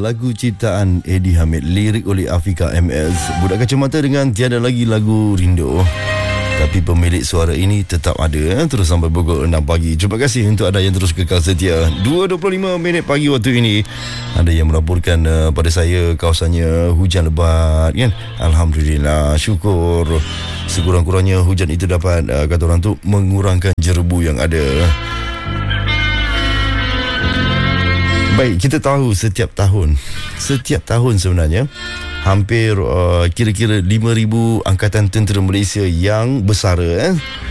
lagu ciptaan Eddie Hamid, lirik oleh Afika MS. Budak Kacamata dengan Tiada Lagi Lagu Rindu. Tapi pemilik suara ini tetap ada terus sampai pukul 6 pagi. Terima kasih untuk anda yang terus kekal setia. 2.25 minit pagi waktu ini. Ada yang melaporkan pada saya kawasannya hujan lebat kan. Alhamdulillah, syukur. Sekurang-kurangnya hujan itu dapat kata orang tu mengurangkan jerebu yang ada. Baik, kita tahu setiap tahun sebenarnya hampir kira-kira 5,000 Angkatan Tentera Malaysia yang bersara.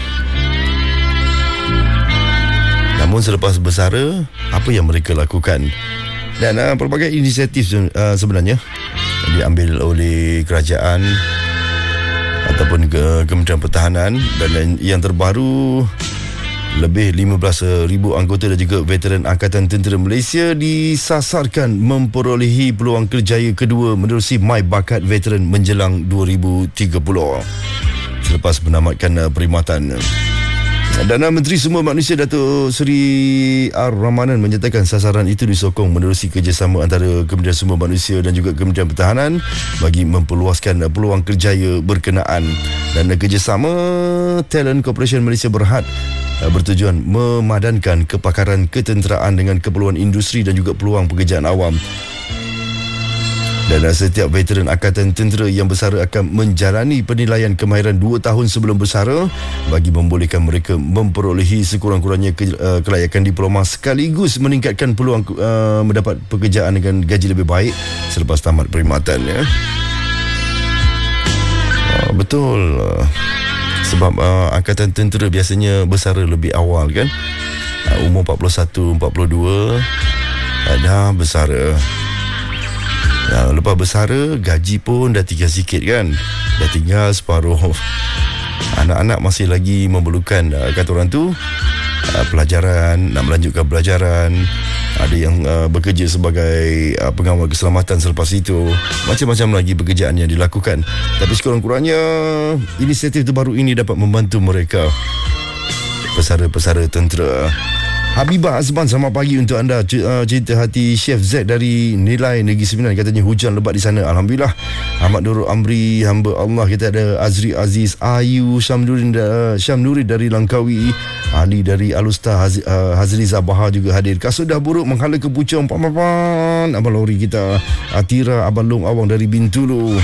Namun selepas bersara, apa yang mereka lakukan? Dan pelbagai inisiatif sebenarnya diambil oleh kerajaan ataupun Kementerian Pertahanan. Dan yang terbaru, lebih 15,000 anggota dan juga veteran Angkatan Tentera Malaysia disasarkan memperolehi peluang kerjaya kedua menerusi My Bakat Veteran menjelang 2030 selepas menamatkan perkhidmatan. Perdana Menteri Sumber Manusia Datuk Seri R. Ramanan menyatakan sasaran itu disokong menerusi kerjasama antara Kementerian Sumber Manusia dan juga Kementerian Pertahanan bagi memperluaskan peluang kerjaya berkenaan. Dan kerjasama Talent Corporation Malaysia Berhad bertujuan memadankan kepakaran ketenteraan dengan keperluan industri dan juga peluang pekerjaan awam. Dan setiap veteran Angkatan Tentera yang bersara akan menjalani penilaian kemahiran 2 tahun sebelum bersara bagi membolehkan mereka memperolehi sekurang-kurangnya kelayakan diploma sekaligus meningkatkan peluang mendapat pekerjaan dengan gaji lebih baik selepas tamat perkhidmatan. Betul. Sebab Angkatan Tentera biasanya bersara lebih awal kan. Umur 41, 42 dah bersara. Lepas bersara, gaji pun dah tinggal sikit kan. Dah tinggal separuh. Anak-anak masih lagi memerlukan kata orang tu pelajaran, nak melanjutkan pelajaran. Ada yang bekerja sebagai pengawal keselamatan selepas itu. Macam-macam lagi pekerjaan yang dilakukan. Tapi sekurang-kurangnya inisiatif terbaru ini dapat membantu mereka, pesara-pesara tentera. Habibah Azman, selamat pagi untuk anda. Cinta hati Chef Z dari Nilai Negeri Sembilan, katanya hujan lebat di sana. Alhamdulillah. Ahmad Nurul Amri, hamba Allah. Kita ada Azri Aziz, Ayu Syamnuri dari Langkawi, Ali dari Alusta, Hazri Zabaha juga hadir. Kasut dah buruk menghala ke Puchong, Pan Abang Lori kita, Atira Abang Long Awang dari Bintulu.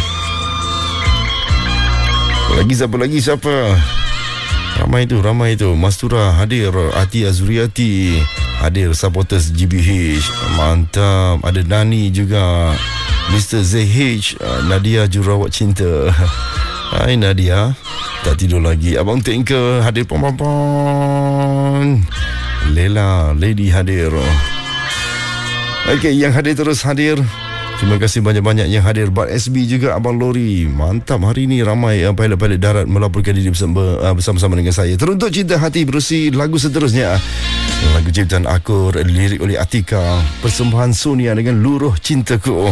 Siapa? Ramai itu. Mastura hadir, Ati Azuriati hadir, supporters GBH mantap. Ada Nani juga, Mr. ZH, Nadia Jurawat Cinta. Hai Nadia, tak tidur lagi. Abang Tengke hadir, Pon. Lela Lady hadir. Okey, yang hadir terus hadir. Terima kasih banyak-banyak yang hadir. Bat SB juga, Abang Lori. Mantap, hari ini ramai pilot-pilot darat melaporkan diri bersama-sama dengan saya. Teruntuk Cinta Hati berusi lagu seterusnya. Lagu ciptaan Akur, lirik oleh Atika, persembahan Sonia dengan Luruh Cintaku.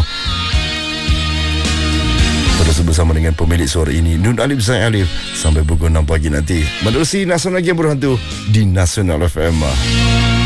Terus bersama dengan pemilik suara ini, Nun Alif Zain Alif, sampai pukul 6 pagi nanti menerusi Nasional Game Berhantu di Nasional FM.